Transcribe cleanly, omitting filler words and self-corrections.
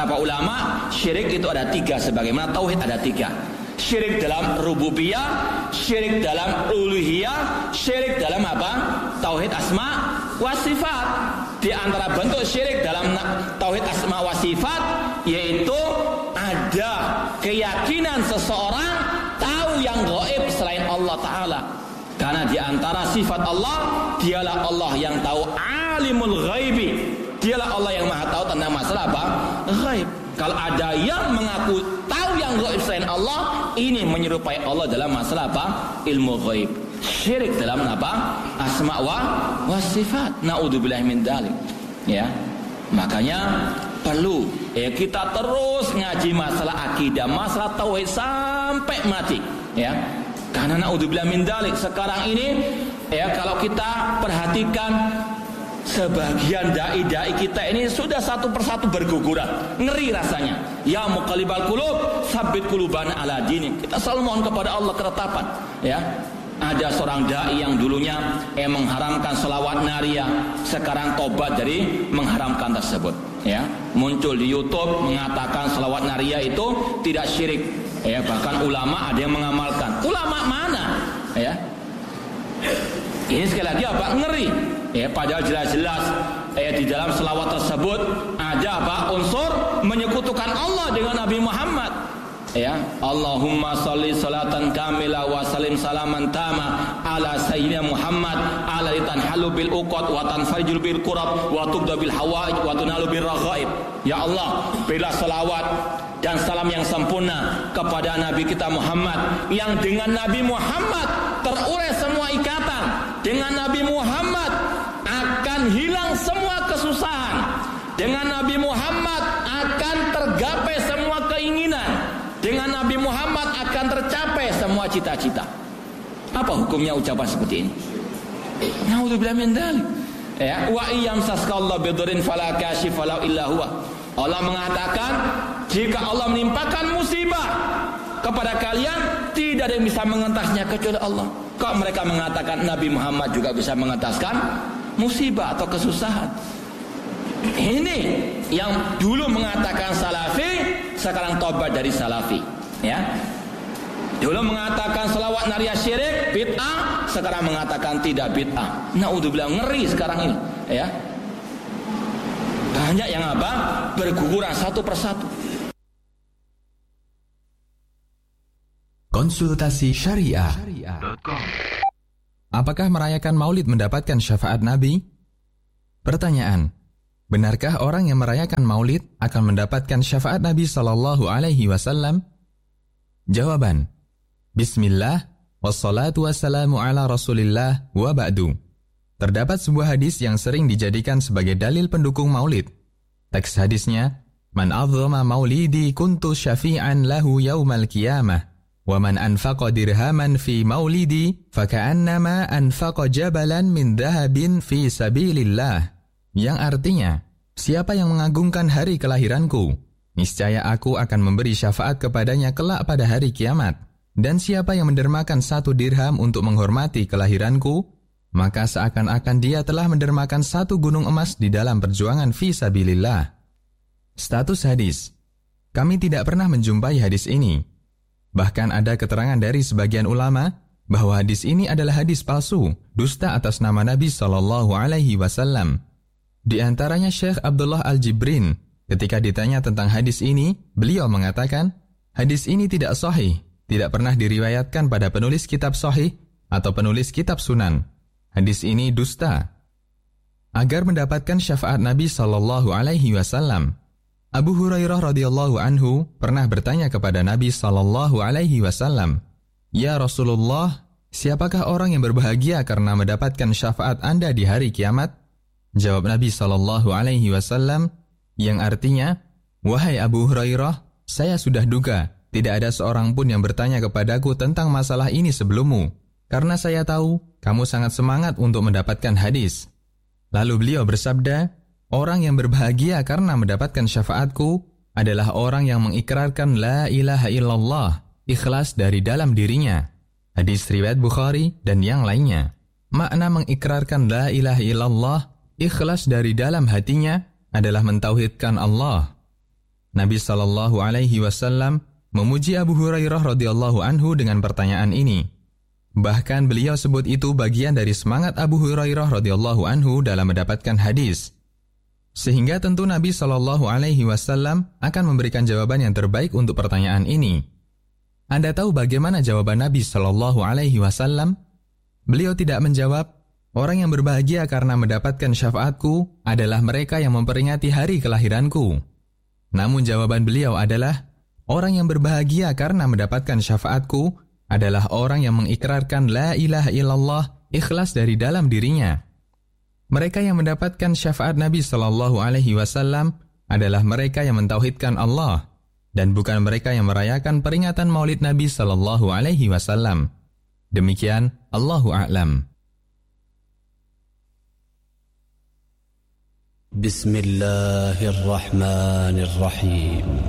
para ulama, syirik itu ada 3, sebagaimana tauhid ada 3. Syirik dalam rububiyah, syirik dalam uluhiyah, syirik dalam apa? Tauhid asma wa sifat. Di antara bentuk syirik dalam tauhid asma wa sifat yaitu ada keyakinan seseorang tahu yang gaib selain Allah Ta'ala. Karena di antara sifat Allah, dialah Allah yang tahu alimul ghaibi. Dialah Allah yang maha tahu tentang masalah apa? Ghaib. Kalau ada yang mengaku tahu yang gaib selain Allah, ini menyerupai Allah dalam masalah apa? Ilmu ghaib. Syirik dalam apa? Asma wa sifat. Naudzubillahi min dzalik. Ya. Makanya perlu kita terus ngaji masalah akidah, masalah tauhid sampai mati, ya. Karena naudzubillahi min dzalik sekarang ini kalau kita perhatikan sebagian dai-dai kita ini sudah satu persatu berguguran, ngeri rasanya. Ya muqallibal qulub, tsabbit qulubana ala dinik. Kita selalu mohon kepada Allah ketetapan, ya. Ada seorang dai yang dulunya mengharamkan selawat nariyah, sekarang tobat dari mengharamkan tersebut, ya. Muncul di YouTube mengatakan selawat nariyah itu tidak syirik, ya. Bahkan ulama ada yang mengamalkan. Ulama mana, ya? Ini sekali lagi apa? Ngeri. Ya, padahal jelas-jelas di dalam selawat tersebut ada apa? Unsur menyekutukan Allah dengan Nabi Muhammad. Ya, Allahumma sholli salatan kamilah wa salim salaman tama ala sayyidina Muhammad ala tanhalu bil uqad wa tanfarijul bil qurab wa tubda bil hawaij wa tunalu bil raghaib. Ya Allah, berilah selawat dan salam yang sempurna kepada Nabi kita Muhammad, yang dengan Nabi Muhammad terurai semua ikatan, dengan Nabi Muhammad akan hilang semua kesusahan, dengan Nabi Muhammad akan tergapai semua keinginan, dengan Nabi Muhammad akan tercapai semua cita-cita. Apa hukumnya ucapan seperti ini? Naudzubillahi min dzalik. Ya, wa iyam saskallahu bidurrin fala kashifa lahu illa huwa. Allah mengatakan, jika Allah menimpakan musibah kepada kalian, tidak ada yang bisa mengentasnya kecuali Allah. Kok mereka mengatakan Nabi Muhammad juga bisa mengentaskan musibah atau kesusahan? Ini yang dulu mengatakan salafi, sekarang tobat dari salafi, ya. Dulu mengatakan selawat nariyah syirik bid'ah, sekarang mengatakan tidak bid'ah. Naudzubillah, ngeri sekarang ini, ya. Banyak yang apa? Berguguran satu persatu. Konsultasi Syariah. Apakah merayakan Maulid mendapatkan syafaat Nabi? Pertanyaan: benarkah orang yang merayakan Maulid akan mendapatkan syafaat Nabi sallallahu alaihi wasallam? Jawaban: Bismillah, wassalatu wassalamu ala Rasulillah wa ba'du. Terdapat sebuah hadis yang sering dijadikan sebagai dalil pendukung Maulid. Teks hadisnya, "Man 'azzama maulidi kuntu syafi'an lahu yaumal qiyamah, wa man anfaqa dirhaman fi maulidi faka'annama anfaqa jabalan min dhahabin fi sabilillah." Yang artinya, siapa yang mengagungkan hari kelahiranku, niscaya aku akan memberi syafaat kepadanya kelak pada hari kiamat. Dan siapa yang mendermakan 1 dirham untuk menghormati kelahiranku, maka seakan-akan dia telah mendermakan 1 gunung emas di dalam perjuangan fi sabilillah. Status hadis: kami tidak pernah menjumpai hadis ini. Bahkan ada keterangan dari sebagian ulama bahwa hadis ini adalah hadis palsu, dusta atas nama Nabi SAW. Di antaranya Syekh Abdullah Al-Jibrin, ketika ditanya tentang hadis ini, beliau mengatakan, hadis ini tidak sahih, tidak pernah diriwayatkan pada penulis kitab sahih atau penulis kitab sunan. Hadis ini dusta. Agar mendapatkan syafaat Nabi SAW, Abu Hurairah radhiyallahu anhu pernah bertanya kepada Nabi SAW, "Ya Rasulullah, siapakah orang yang berbahagia karena mendapatkan syafaat Anda di hari kiamat?" Jawab Nabi SAW, yang artinya, "Wahai Abu Hurairah, saya sudah duga tidak ada seorang pun yang bertanya kepadaku tentang masalah ini sebelummu, karena saya tahu kamu sangat semangat untuk mendapatkan hadis." Lalu beliau bersabda, "Orang yang berbahagia karena mendapatkan syafaatku adalah orang yang mengikrarkan la ilaha illallah, ikhlas dari dalam dirinya." Hadis riwayat Bukhari dan yang lainnya. Makna mengikrarkan la ilaha illallah, ikhlas dari dalam hatinya, adalah mentauhidkan Allah. Nabi Shallallahu Alaihi Wasallam memuji Abu Hurairah radhiyallahu anhu dengan pertanyaan ini. Bahkan beliau sebut itu bagian dari semangat Abu Hurairah radhiyallahu anhu dalam mendapatkan hadis. Sehingga tentu Nabi Shallallahu Alaihi Wasallam akan memberikan jawaban yang terbaik untuk pertanyaan ini. Anda tahu bagaimana jawaban Nabi Shallallahu Alaihi Wasallam? Beliau tidak menjawab, orang yang berbahagia karena mendapatkan syafaatku adalah mereka yang memperingati hari kelahiranku. Namun jawaban beliau adalah, orang yang berbahagia karena mendapatkan syafaatku adalah orang yang mengikrarkan la ilaha illallah ikhlas dari dalam dirinya. Mereka yang mendapatkan syafaat Nabi Shallallahu Alaihi Wasallam adalah mereka yang mentauhidkan Allah dan bukan mereka yang merayakan peringatan Maulid Nabi Shallallahu Alaihi Wasallam. Demikian, Allahu a'lam. Bismillahirrahmanirrahim.